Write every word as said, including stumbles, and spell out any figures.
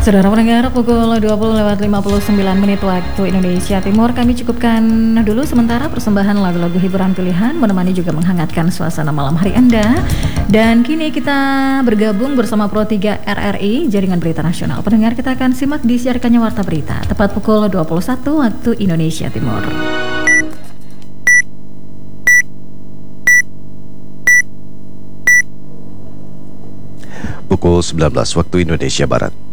Saudara pendengar, pukul dua puluh lewat lima puluh sembilan menit waktu Indonesia Timur. Kami cukupkan dulu sementara persembahan lagu-lagu hiburan pilihan, menemani juga menghangatkan suasana malam hari Anda. Dan kini kita bergabung bersama Pro tiga R R I, Jaringan Berita Nasional. Pendengar, kita akan simak disiarkannya Warta Berita tepat pukul dua puluh satu waktu Indonesia Timur. Pukul sembilan belas waktu Indonesia Barat.